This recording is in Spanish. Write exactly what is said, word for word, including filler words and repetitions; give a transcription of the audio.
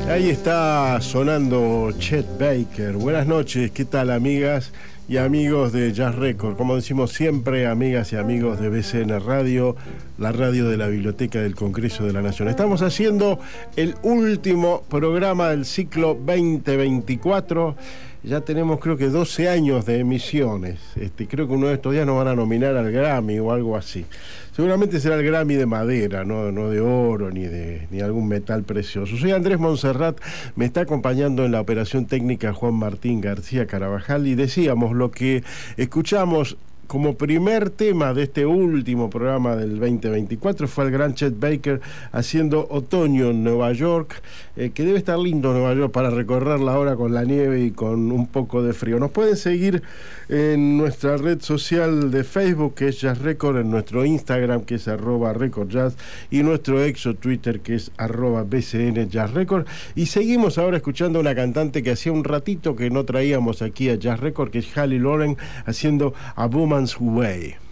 Ahí está sonando Chet Baker. Buenas noches, ¿qué tal, amigas y amigos de Jazz Record? Como decimos siempre, amigas y amigos de B C N Radio, la radio de la Biblioteca del Congreso de la Nación. Estamos haciendo el último programa del ciclo veinte veinticuatro. Ya tenemos creo que doce años de emisiones. Este, creo que uno de estos días nos van a nominar al Grammy o algo así. Seguramente será el Grammy de madera, no, no de oro ni de ni algún metal precioso. Soy Andrés Montserrat, me está acompañando en la operación técnica Juan Martín García Carabajal, y decíamos, lo que escuchamos como primer tema de este último programa del veinte veinticuatro fue el gran Chet Baker haciendo Otoño en Nueva York, eh, que debe estar lindo Nueva York para recorrerla ahora con la nieve y con un poco de frío. Nos pueden seguir en nuestra red social de Facebook, que es Jazz Record, en nuestro Instagram, que es arroba Record Jazz, y nuestro exo Twitter, que es arroba B C N Jazz Record. Y seguimos ahora escuchando a una cantante que hacía un ratito que no traíamos aquí a Jazz Record, que es Hallie Loren, haciendo A Woman's Way.